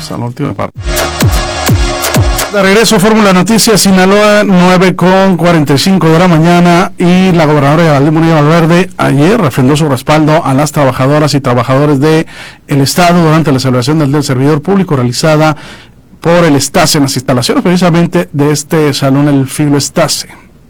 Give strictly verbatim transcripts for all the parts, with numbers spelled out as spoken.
Hasta la última parte. De regreso, Fórmula Noticias, Sinaloa, nueve con cuarenta y cinco de la mañana, y la gobernadora Geraldine Bonilla Valverde ayer refrendó su respaldo a las trabajadoras y trabajadores del Estado durante la celebración del Día del Servidor Público realizada por el STACE en las instalaciones precisamente de este salón, el Filo STACE.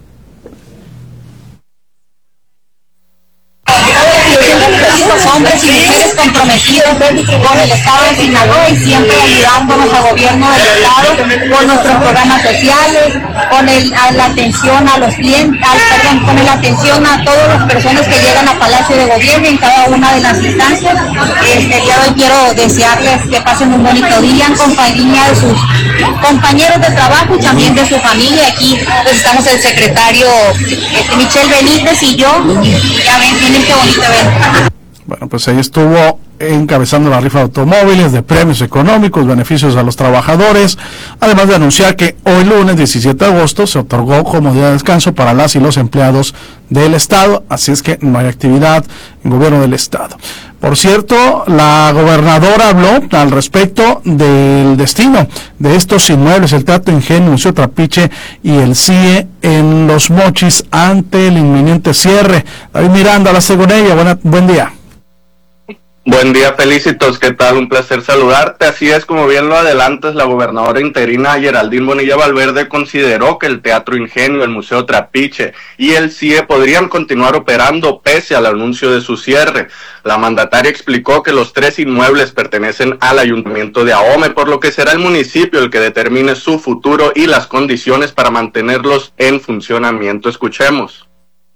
Hombres y mujeres comprometidos con el Estado de Sinaloa y siempre ayudándonos al gobierno del Estado con nuestros programas sociales, con el, a la atención a los clientes, al, perdón, con la atención a todas las personas que llegan a Palacio de Gobierno en cada una de las instancias. Este día de hoy quiero desearles que pasen un bonito día en compañía de sus compañeros de trabajo y también de su familia. Aquí pues, estamos el secretario este, Michelle Benítez y yo. Ya ven, tienen qué bonito evento. Bueno, pues ahí estuvo encabezando la rifa de automóviles, de premios económicos, beneficios a los trabajadores, además de anunciar que hoy lunes diecisiete de agosto se otorgó como día de descanso para las y los empleados del Estado, así es que no hay actividad en gobierno del Estado. Por cierto, la gobernadora habló al respecto del destino de estos inmuebles, el Teatro Ingenio, Museo Trapiche y el C I E en Los Mochis ante el inminente cierre. David Miranda, hablaste con ella, buena, buen día. Buen día, Felicitos, ¿qué tal? Un placer saludarte. Así es, como bien lo adelantas, la gobernadora interina Geraldine Bonilla Valverde consideró que el Teatro Ingenio, el Museo Trapiche y el C I E podrían continuar operando pese al anuncio de su cierre. La mandataria explicó que los tres inmuebles pertenecen al Ayuntamiento de Ahome, por lo que será el municipio el que determine su futuro y las condiciones para mantenerlos en funcionamiento. Escuchemos.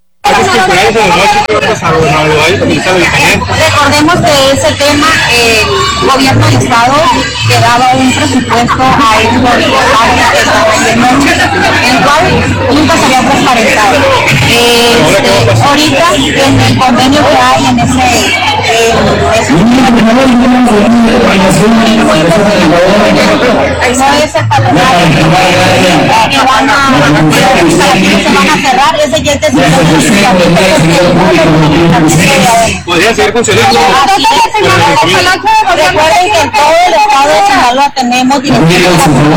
Recordemos que ese tema, el eh, gobierno del Estado que daba un presupuesto a estos el cual nunca se había transparentado. Este, ahorita, en el convenio que hay en ese, eh, ese no es el patronato que van a, se van a cerrar, ese ya es decisión. ¿Podría seguir funcionando? Recuerden que en todo el estado de Sinaloa tenemos dirección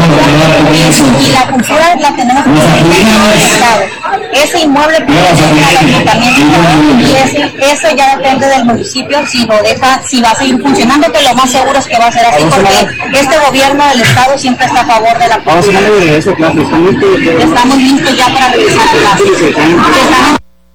y la cultura la tenemos en el estado. Ese inmueble pertenece al ayuntamiento y ese, eso ya depende del municipio si lo deja, si va a seguir funcionando, que lo más seguro es que va a ser así, porque este gobierno del estado siempre está a favor de la cultura. Estamos listos ya para regresar a clases.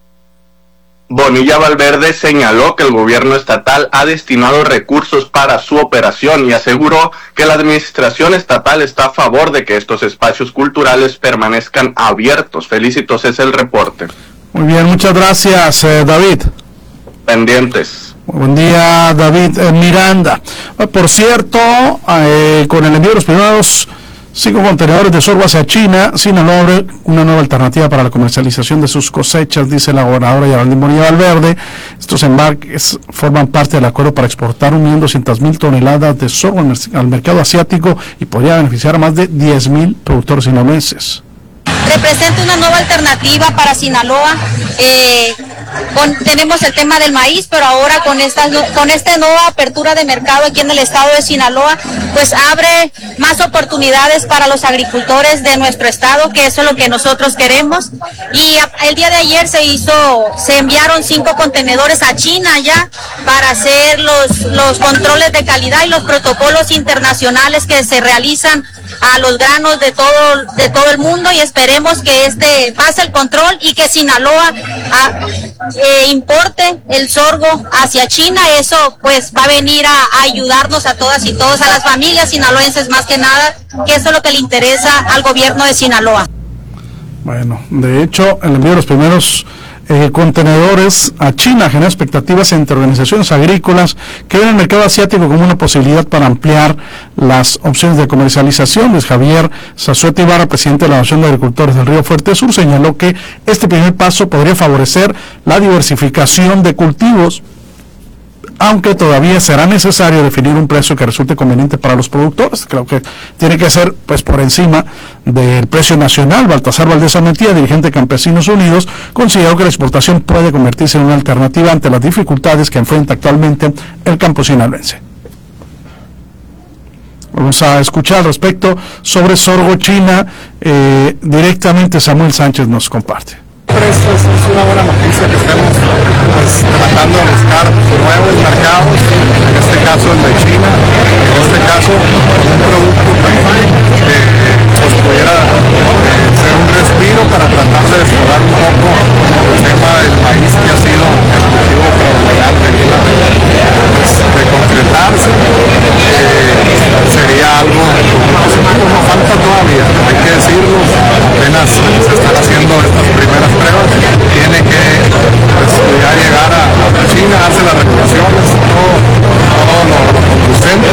Bonilla Valverde señaló que el gobierno estatal ha destinado recursos para su operación y aseguró que la administración estatal está a favor de que estos espacios culturales permanezcan abiertos. Felicitos, es el reporte. Muy bien, muchas gracias, eh, David. Pendientes. Buen día, David eh, Miranda. Eh, por cierto, eh, con el envío de los primeros cinco contenedores de sorgo hacia China, Sinaloa abre una nueva alternativa para la comercialización de sus cosechas, dice la gobernadora Geraldine Bonilla Valverde. Estos embarques forman parte del acuerdo para exportar un millón doscientas mil toneladas de sorgo al, al mercado asiático y podría beneficiar a más de diez mil productores sinaloenses. Representa una nueva alternativa para Sinaloa. Eh, con, tenemos el tema del maíz, pero ahora con esta, con esta nueva apertura de mercado aquí en el estado de Sinaloa, pues abre más oportunidades para los agricultores de nuestro estado, que eso es lo que nosotros queremos. Y a, el día de ayer se hizo, se enviaron cinco contenedores a China ya para hacer los, los controles de calidad y los protocolos internacionales que se realizan a los granos de todo de todo el mundo, y esperemos que este pase el control y que Sinaloa a, eh, importe el sorgo hacia China. Eso pues va a venir a, a ayudarnos a todas y todos, a las familias sinaloenses más que nada, que eso es lo que le interesa al gobierno de Sinaloa. Bueno, de hecho, el envío de los primeros Eh, contenedores a China genera expectativas entre organizaciones agrícolas que ven el mercado asiático como una posibilidad para ampliar las opciones de comercialización. Luis Javier Zazueta Ibarra, presidente de la Asociación de Agricultores del Río Fuerte Sur, señaló que este primer paso podría favorecer la diversificación de cultivos, aunque todavía será necesario definir un precio que resulte conveniente para los productores. Creo que tiene que ser pues por encima del precio nacional. Baltasar Valdés Ametía, dirigente de Campesinos Unidos, consideró que la exportación puede convertirse en una alternativa ante las dificultades que enfrenta actualmente el campo sinaloense. Vamos a escuchar al respecto sobre sorgo China, eh, directamente Samuel Sánchez nos comparte. Es, es una buena noticia que estemos pues, tratando de buscar nuevos mercados, en este caso el de China, en este caso un producto que pues, pudiera eh, ser un respiro para tratar de explorar un poco el tema del maíz que ha sido el objetivo predominante de, pues, de concretarse. Eh, sería algo que no falta todavía, hay que decirlo, apenas se están haciendo estas primeras pruebas, tiene que pues, ya llegar a, a China, hace las regulaciones, todo, todo lo, lo conducente.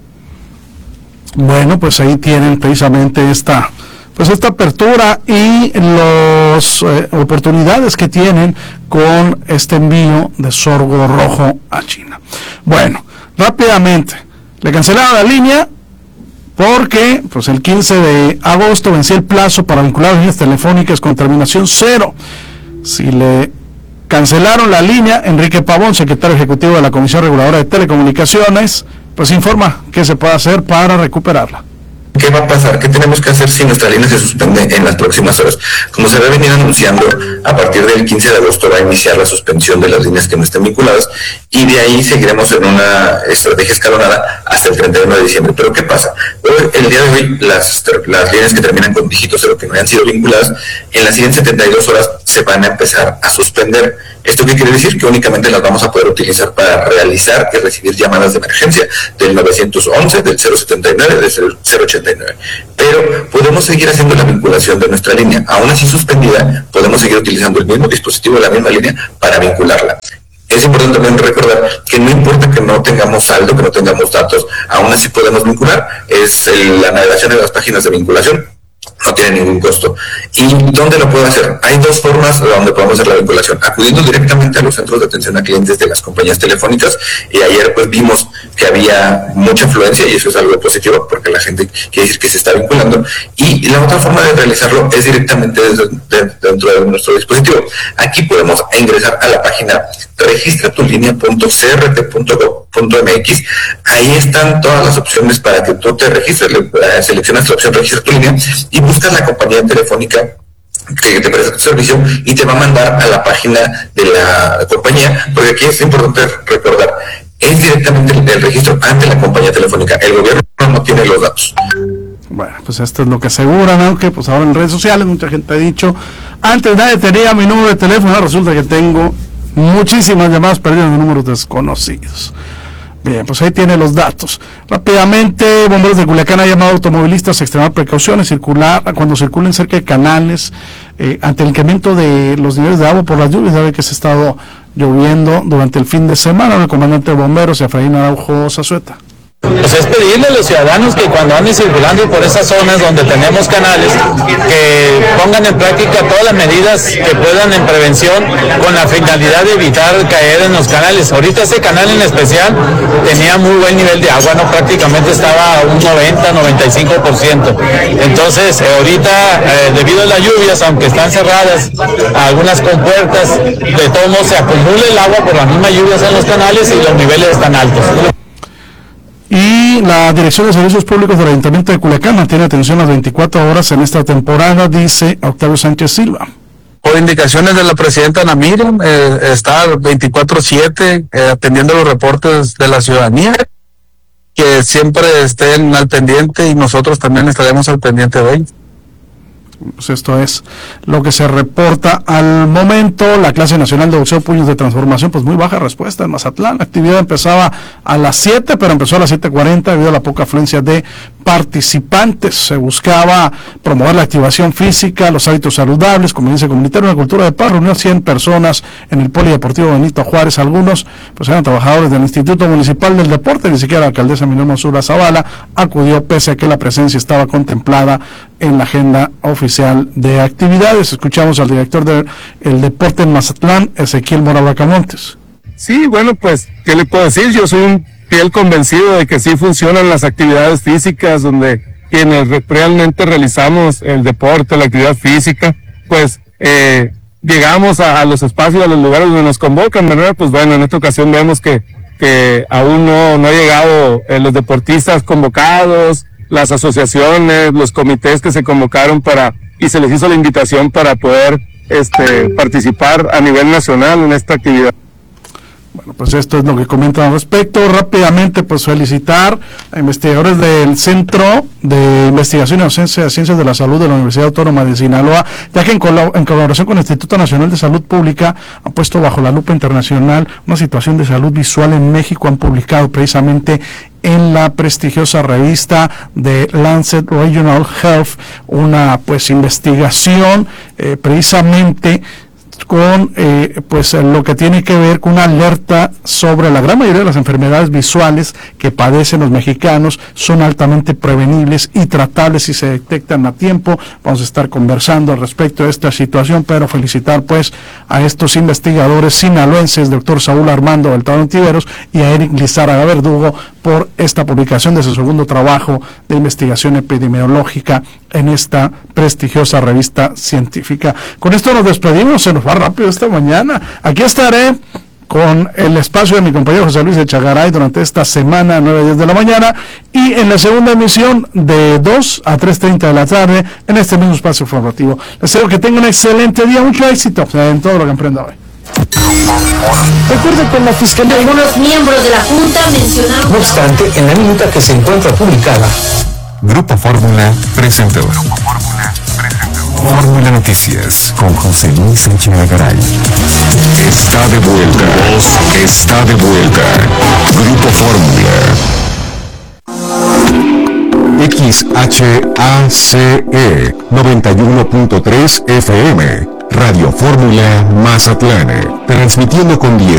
Bueno, pues ahí tienen precisamente esta pues esta apertura y las eh, oportunidades que tienen con este envío de sorgo rojo a China. Bueno, rápidamente, le cancelaron la línea porque pues el quince de agosto vencía el plazo para vincular líneas telefónicas con terminación cero. Si le cancelaron la línea, Enrique Pavón, secretario ejecutivo de la Comisión Reguladora de Telecomunicaciones, pues informa qué se puede hacer para recuperarla. ¿Qué va a pasar? ¿Qué tenemos que hacer si nuestra línea se suspende en las próximas horas? Como se había venido anunciando, a partir del quince de agosto va a iniciar la suspensión de las líneas que no estén vinculadas y de ahí seguiremos en una estrategia escalonada hasta el treinta y uno de diciembre. ¿Pero qué pasa? Hoy, el día de hoy, las, las líneas que terminan con dígito cero que no hayan sido vinculadas, en las siguientes setenta y dos horas se van a empezar a suspender. ¿Esto qué quiere decir? Que únicamente las vamos a poder utilizar para realizar y recibir llamadas de emergencia del nueve once, del cero setenta y nueve, del cero ochenta y nueve. Pero podemos seguir haciendo la vinculación de nuestra línea. Aún así suspendida, podemos seguir utilizando el mismo dispositivo de la misma línea para vincularla. Es importante también recordar que no importa que no tengamos saldo, que no tengamos datos, aún así podemos vincular. Es el, la navegación de las páginas de vinculación. No tiene ningún costo. ¿Y dónde lo puedo hacer? Hay dos formas donde podemos hacer la vinculación. Acudiendo directamente a los centros de atención a clientes de las compañías telefónicas, y ayer pues vimos que había mucha afluencia y eso es algo positivo porque la gente quiere decir que se está vinculando. Y la otra forma de realizarlo es directamente desde, de, dentro de nuestro dispositivo. Aquí podemos ingresar a la página registra tu línea punto c r t punto gov punto m x. Ahí están todas las opciones para que tú te registres. Seleccionas la opción registra tu línea y buscas la compañía telefónica que te presta tu servicio y te va a mandar a la página de la compañía, porque aquí es importante recordar, es directamente el, el registro ante la compañía telefónica, el gobierno no tiene los datos. Bueno, pues esto es lo que aseguran, aunque pues ahora en redes sociales mucha gente ha dicho, antes nadie tenía mi número de teléfono, resulta que tengo muchísimas llamadas perdidas de números desconocidos. Bien, pues ahí tiene los datos. Rápidamente, bomberos de Culiacán han llamado a automovilistas a extremar precauciones, circular cuando circulen cerca de canales, eh, ante el incremento de los niveles de agua por las lluvias, ya ve que se ha estado lloviendo durante el fin de semana. El comandante de bomberos, Efraín Araujo Zazueta. Pues es pedirle a los ciudadanos que cuando anden circulando por esas zonas donde tenemos canales, que pongan en práctica todas las medidas que puedan en prevención con la finalidad de evitar caer en los canales. Ahorita ese canal en especial tenía muy buen nivel de agua, no prácticamente estaba a un noventa, noventa y cinco por ciento. Entonces, eh, ahorita, eh, debido a las lluvias, aunque están cerradas algunas compuertas, de todos modos se acumula el agua por las mismas lluvias en los canales y los niveles están altos. Y la Dirección de Servicios Públicos del Ayuntamiento de Culiacán mantiene atención las veinticuatro horas en esta temporada, dice Octavio Sánchez Silva. Por indicaciones de la presidenta Ana Miriam, eh, está veinticuatro siete eh, atendiendo los reportes de la ciudadanía, que siempre estén al pendiente y nosotros también estaremos al pendiente de ellos. Pues esto es lo que se reporta al momento. La clase nacional de boxeo Puños de Transformación, pues muy baja respuesta en Mazatlán. La actividad empezaba a las siete, pero empezó a las siete cuarenta debido a la poca afluencia de participantes. Se buscaba promover la activación física, los hábitos saludables, convivencia comunitaria, una cultura de paz. Reunió cien personas en el Polideportivo Benito Juárez. Algunos pues eran trabajadores del Instituto Municipal del Deporte. Ni siquiera la alcaldesa Minerva Mosura Zavala acudió, pese a que la presencia estaba contemplada en la agenda oficial de actividades. Escuchamos al director del el deporte en Mazatlán, Ezequiel Mora Bracamontes. Sí, bueno, pues, ¿qué le puedo decir? Yo soy un fiel convencido de que sí funcionan las actividades físicas, donde quienes realmente realizamos el deporte, la actividad física, pues eh, llegamos a, a los espacios, a los lugares donde nos convocan, ¿verdad? Pues bueno, en esta ocasión vemos que que aún no, no ha llegado eh, los deportistas convocados, las asociaciones, los comités que se convocaron para, y se les hizo la invitación para poder este, participar a nivel nacional en esta actividad. Bueno, pues esto es lo que comentan al respecto. Rápidamente, pues felicitar a investigadores del Centro de Investigación y Docencia de Ciencias de la Salud de la Universidad Autónoma de Sinaloa, ya que en, col- en colaboración con el Instituto Nacional de Salud Pública han puesto bajo la lupa internacional una situación de salud visual en México. Han publicado precisamente en la prestigiosa revista de Lancet Regional Health una pues investigación eh, precisamente con eh, pues lo que tiene que ver con una alerta sobre la gran mayoría de las enfermedades visuales que padecen los mexicanos. Son altamente prevenibles y tratables si se detectan a tiempo. Vamos a estar conversando al respecto de esta situación, pero felicitar pues a estos investigadores sinaloenses, doctor Saúl Armando Beltrán Tiveros y a Eric Lizárraga Verdugo, por esta publicación de su segundo trabajo de investigación epidemiológica en esta prestigiosa revista científica. Con esto nos despedimos, se nos va rápido esta mañana. Aquí estaré con el espacio de mi compañero José Luis Echagaray durante esta semana, nueve a diez de la mañana, y en la segunda emisión de dos a tres treinta de la tarde, en este mismo espacio informativo. Les deseo que tengan un excelente día, mucho éxito en todo lo que emprenda hoy. Recuerde que la Fiscalía... Algunos miembros de la Junta mencionaron... No obstante, en la minuta que se encuentra publicada... Grupo Fórmula presentó. Fórmula Noticias con José Luis Echagaray. Está de vuelta. Voz está de vuelta. Grupo Fórmula. X H A C E noventa y uno punto tres F M. Radio Fórmula Mazatlán. Transmitiendo con diez